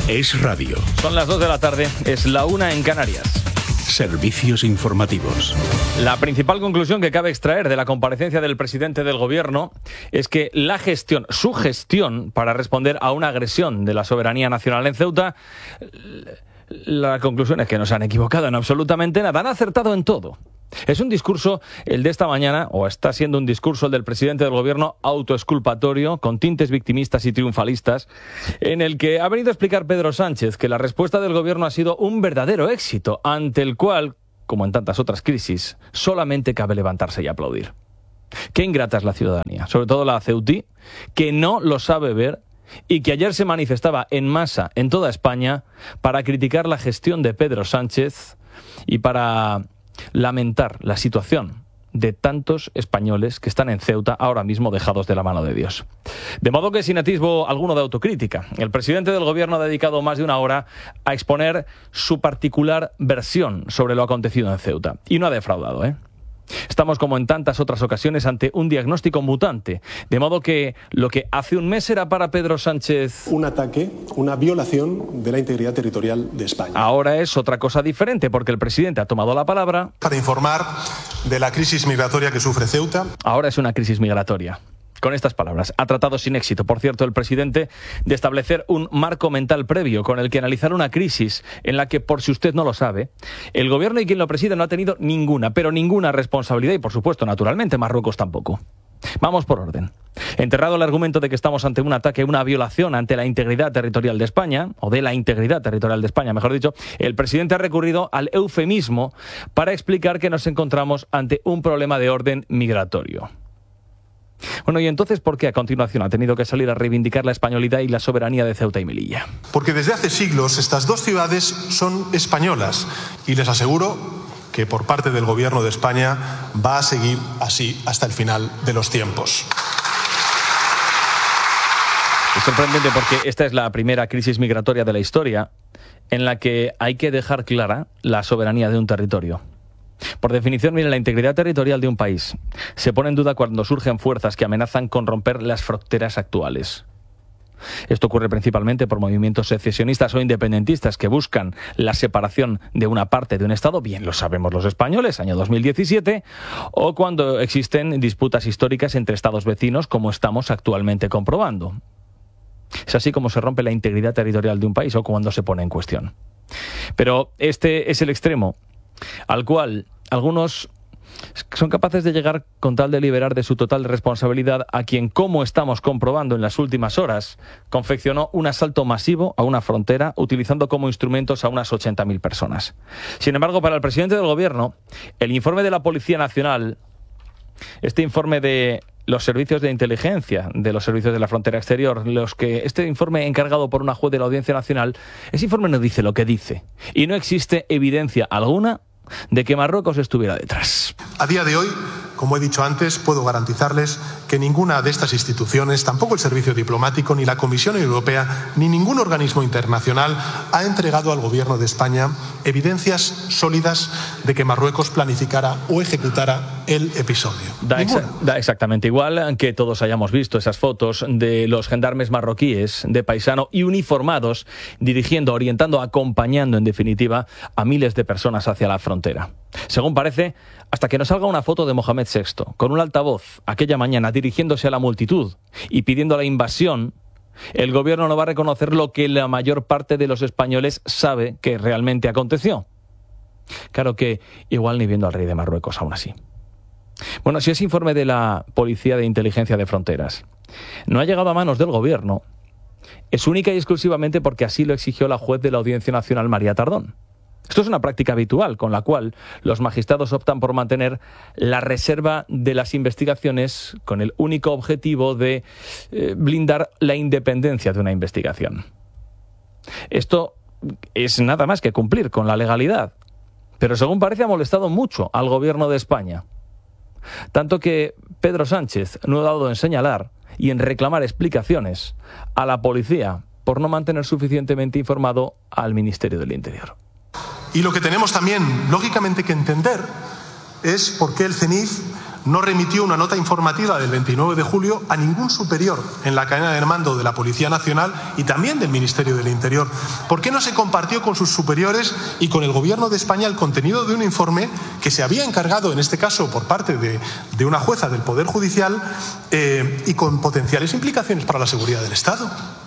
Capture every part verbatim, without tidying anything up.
Es radio. Son las dos de la tarde, es la una en Canarias. Servicios informativos. La principal conclusión que cabe extraer de la comparecencia del presidente del gobierno es que la gestión, su gestión para responder a una agresión de la soberanía nacional en Ceuta, la conclusión es que no se han equivocado en absolutamente nada, han acertado en todo. Es un discurso, el de esta mañana, o está siendo un discurso el del presidente del gobierno autoexculpatorio, con tintes victimistas y triunfalistas, en el que ha venido a explicar Pedro Sánchez que la respuesta del gobierno ha sido un verdadero éxito, ante el cual, como en tantas otras crisis, solamente cabe levantarse y aplaudir. Qué ingrata es la ciudadanía, sobre todo la ceutí, que no lo sabe ver y que ayer se manifestaba en masa en toda España para criticar la gestión de Pedro Sánchez y para lamentar la situación de tantos españoles que están en Ceuta ahora mismo dejados de la mano de Dios. De modo que sin atisbo alguno de autocrítica, el presidente del gobierno ha dedicado más de una hora a exponer su particular versión sobre lo acontecido en Ceuta. Y no ha defraudado, ¿eh? Estamos, como en tantas otras ocasiones, ante un diagnóstico mutante, de modo que lo que hace un mes era para Pedro Sánchez un ataque, una violación de la integridad territorial de España. Ahora es otra cosa diferente, porque el presidente ha tomado la palabra para informar de la crisis migratoria que sufre Ceuta. Ahora es una crisis migratoria. Con estas palabras, ha tratado sin éxito, por cierto, el presidente, de establecer un marco mental previo con el que analizar una crisis en la que, por si usted no lo sabe, el gobierno y quien lo preside no ha tenido ninguna, pero ninguna responsabilidad y, por supuesto, naturalmente, Marruecos tampoco. Vamos por orden. Enterrado el argumento de que estamos ante un ataque, una violación ante la integridad territorial de España, o de la integridad territorial de España, mejor dicho, el presidente ha recurrido al eufemismo para explicar que nos encontramos ante un problema de orden migratorio. Bueno, y entonces, ¿por qué a continuación ha tenido que salir a reivindicar la españolidad y la soberanía de Ceuta y Melilla? Porque desde hace siglos estas dos ciudades son españolas y les aseguro que por parte del gobierno de España va a seguir así hasta el final de los tiempos. Es sorprendente porque esta es la primera crisis migratoria de la historia en la que hay que dejar clara la soberanía de un territorio. Por definición, mire, la integridad territorial de un país se pone en duda cuando surgen fuerzas que amenazan con romper las fronteras actuales. Esto ocurre principalmente por movimientos secesionistas o independentistas que buscan la separación de una parte de un Estado, bien lo sabemos los españoles, año dos mil diecisiete, o cuando existen disputas históricas entre Estados vecinos, como estamos actualmente comprobando. Es así como se rompe la integridad territorial de un país o cuando se pone en cuestión. Pero este es el extremo al cual algunos son capaces de llegar con tal de liberar de su total responsabilidad a quien, como estamos comprobando en las últimas horas, confeccionó un asalto masivo a una frontera utilizando como instrumentos a unas ochenta mil personas. Sin embargo, para el presidente del gobierno, el informe de la Policía Nacional, este informe de los servicios de inteligencia de los servicios de la frontera exterior, los que este informe encargado por una juez de la Audiencia Nacional, ese informe no dice lo que dice y no existe evidencia alguna de que Marruecos estuviera detrás. A día de hoy, como he dicho antes, puedo garantizarles que ninguna de estas instituciones, tampoco el Servicio Diplomático, ni la Comisión Europea, ni ningún organismo internacional ha entregado al Gobierno de España evidencias sólidas de que Marruecos planificara o ejecutara el episodio. Da, exa da exactamente igual que todos hayamos visto esas fotos de los gendarmes marroquíes de paisano y uniformados dirigiendo, orientando, acompañando en definitiva a miles de personas hacia la frontera. Según parece, hasta que nos salga una foto de Mohamed sexto con un altavoz aquella mañana dirigiéndose a la multitud y pidiendo la invasión, el gobierno no va a reconocer lo que la mayor parte de los españoles sabe que realmente aconteció. Claro que igual ni viendo al rey de Marruecos aún así. Bueno, si ese informe de la Policía de Inteligencia de Fronteras no ha llegado a manos del gobierno, es única y exclusivamente porque así lo exigió la juez de la Audiencia Nacional, María Tardón. Esto es una práctica habitual con la cual los magistrados optan por mantener la reserva de las investigaciones con el único objetivo de eh, blindar la independencia de una investigación. Esto es nada más que cumplir con la legalidad, pero según parece ha molestado mucho al gobierno de España. Tanto que Pedro Sánchez no ha dado en señalar y en reclamar explicaciones a la policía por no mantener suficientemente informado al Ministerio del Interior. Y lo que tenemos también, lógicamente, que entender es por qué el C E N I F no remitió una nota informativa del veintinueve de julio a ningún superior en la cadena de mando de la Policía Nacional y también del Ministerio del Interior? ¿Por qué no se compartió con sus superiores y con el Gobierno de España el contenido de un informe que se había encargado, en este caso por parte de, de una jueza del Poder Judicial eh, y con potenciales implicaciones para la seguridad del Estado?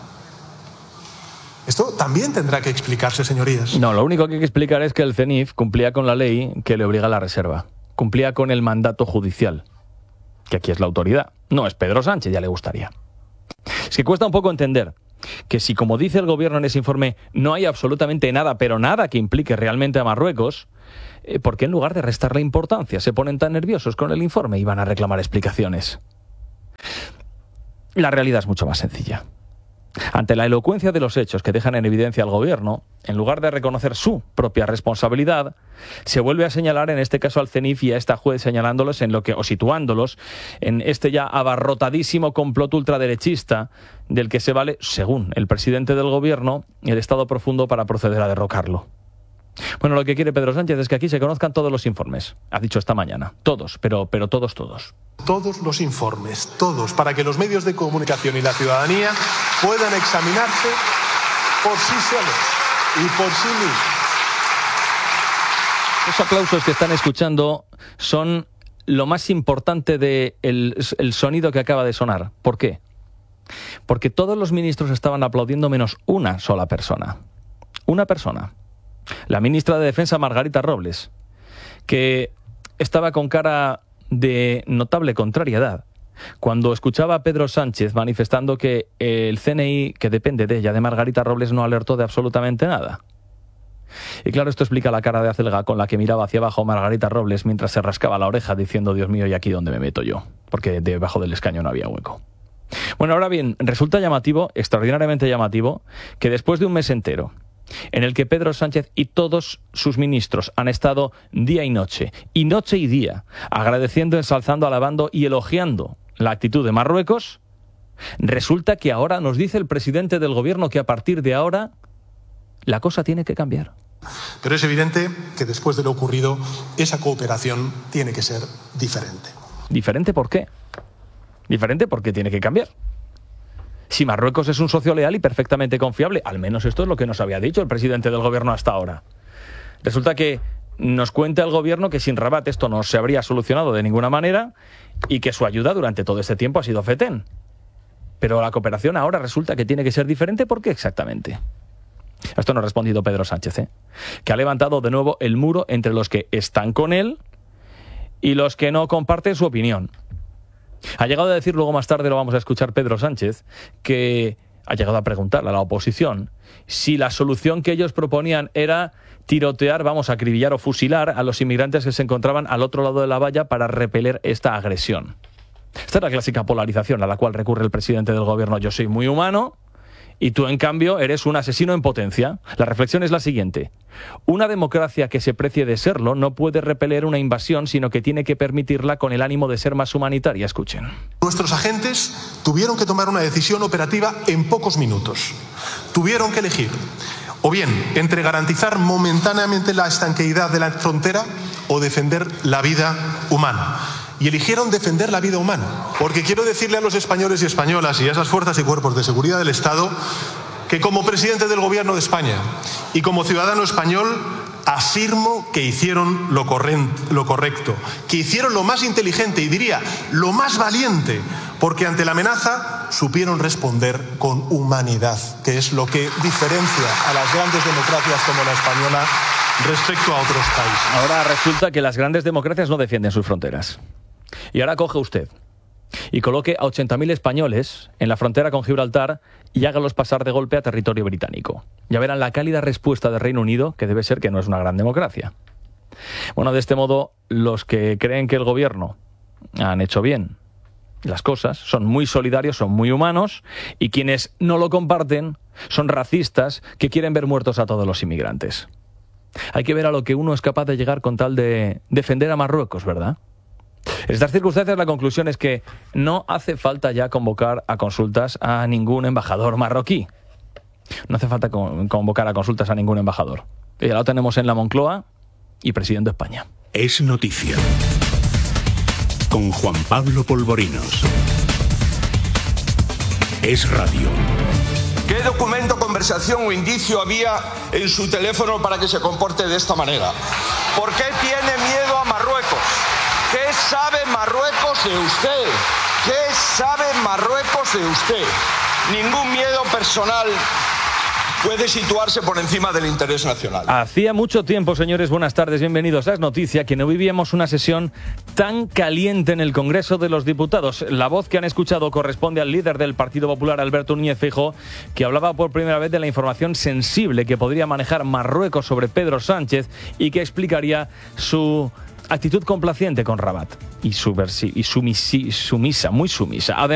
Esto también tendrá que explicarse, señorías. No, lo único que hay que explicar es que el C E N I F cumplía con la ley que le obliga a la reserva. Cumplía con el mandato judicial, que aquí es la autoridad. No es Pedro Sánchez, ya le gustaría. Es que cuesta un poco entender que si, como dice el gobierno en ese informe, no hay absolutamente nada, pero nada que implique realmente a Marruecos, eh, ¿por qué en lugar de restarle importancia se ponen tan nerviosos con el informe y van a reclamar explicaciones? La realidad es mucho más sencilla. Ante la elocuencia de los hechos que dejan en evidencia al gobierno, en lugar de reconocer su propia responsabilidad, se vuelve a señalar en este caso al C E N I F y a esta juez señalándolos en lo que, o situándolos en este ya abarrotadísimo complot ultraderechista del que se vale, según el presidente del gobierno, el Estado profundo para proceder a derrocarlo. Bueno, lo que quiere Pedro Sánchez es que aquí se conozcan todos los informes. Ha dicho esta mañana. Todos, pero, pero todos, todos. Todos los informes, todos, para que los medios de comunicación y la ciudadanía puedan examinarse por sí solos y por sí mismos. Los aplausos que están escuchando son lo más importante del el sonido que acaba de sonar. ¿Por qué? Porque todos los ministros estaban aplaudiendo menos una sola persona. Una persona. La ministra de Defensa, Margarita Robles, que estaba con cara de notable contrariedad cuando escuchaba a Pedro Sánchez manifestando que el C N I, que depende de ella, de Margarita Robles, no alertó de absolutamente nada. Y claro, esto explica la cara de acelga con la que miraba hacia abajo Margarita Robles mientras se rascaba la oreja diciendo: Dios mío, ¿y aquí dónde me meto yo? Porque debajo del escaño no había hueco. Bueno, ahora bien, resulta llamativo, extraordinariamente llamativo, que después de un mes entero en el que Pedro Sánchez y todos sus ministros han estado día y noche, y noche y día, agradeciendo, ensalzando, alabando y elogiando la actitud de Marruecos, resulta que ahora nos dice el presidente del gobierno que a partir de ahora la cosa tiene que cambiar. Pero es evidente que después de lo ocurrido, esa cooperación tiene que ser diferente. ¿Diferente por qué? Diferente porque tiene que cambiar. Si Marruecos es un socio leal y perfectamente confiable, al menos esto es lo que nos había dicho el presidente del gobierno hasta ahora. Resulta que nos cuenta el gobierno que sin Rabat esto no se habría solucionado de ninguna manera y que su ayuda durante todo este tiempo ha sido fetén. Pero la cooperación ahora resulta que tiene que ser diferente. ¿Por qué exactamente? A esto no ha respondido Pedro Sánchez, ¿eh? Que ha levantado de nuevo el muro entre los que están con él y los que no comparten su opinión. Ha llegado a decir, luego más tarde lo vamos a escuchar, Pedro Sánchez, que ha llegado a preguntarle a la oposición si la solución que ellos proponían era tirotear, vamos, a acribillar o fusilar a los inmigrantes que se encontraban al otro lado de la valla para repeler esta agresión. Esta es la clásica polarización a la cual recurre el presidente del gobierno. Yo soy muy humano y tú, en cambio, eres un asesino en potencia. La reflexión es la siguiente: una democracia que se precie de serlo no puede repeler una invasión, sino que tiene que permitirla con el ánimo de ser más humanitaria. Escuchen. Nuestros agentes tuvieron que tomar una decisión operativa en pocos minutos. Tuvieron que elegir o bien entre garantizar momentáneamente la estanqueidad de la frontera o defender la vida humana. Y eligieron defender la vida humana, porque quiero decirle a los españoles y españolas y a esas fuerzas y cuerpos de seguridad del Estado que, como presidente del Gobierno de España y como ciudadano español, afirmo que hicieron lo, lo correcto, que hicieron lo más inteligente y diría lo más valiente, porque ante la amenaza supieron responder con humanidad, que es lo que diferencia a las grandes democracias como la española respecto a otros países. Ahora resulta que las grandes democracias no defienden sus fronteras. Y ahora coge usted y coloque a ochenta mil españoles en la frontera con Gibraltar y hágalos pasar de golpe a territorio británico. Ya verán la cálida respuesta del Reino Unido, que debe ser que no es una gran democracia. Bueno, de este modo, los que creen que el gobierno han hecho bien las cosas son muy solidarios, son muy humanos, y quienes no lo comparten son racistas que quieren ver muertos a todos los inmigrantes. Hay que ver a lo que uno es capaz de llegar con tal de defender a Marruecos, ¿verdad? En estas circunstancias la conclusión es que no hace falta ya convocar a consultas a ningún embajador marroquí. No hace falta convocar a consultas a ningún embajador. Ya lo tenemos en la Moncloa y presidente de España. Es noticia. con Juan Pablo Polvorinos. Es Radio. ¿Qué documento, conversación o indicio había en su teléfono para que se comporte de esta manera? ¿Por qué tiene miedo a Marruecos? ¿Qué sabe Marruecos de usted? ¿Qué sabe Marruecos de usted? Ningún miedo personal puede situarse por encima del interés nacional. Hacía mucho tiempo, señores, buenas tardes, bienvenidos a Es Noticia, que no vivíamos una sesión tan caliente en el Congreso de los Diputados. La voz que han escuchado corresponde al líder del Partido Popular, Alberto Núñez Feijóo, que hablaba por primera vez de la información sensible que podría manejar Marruecos sobre Pedro Sánchez y que explicaría su actitud complaciente con Rabat y su versi y sumisi, sumisa, muy sumisa. Además,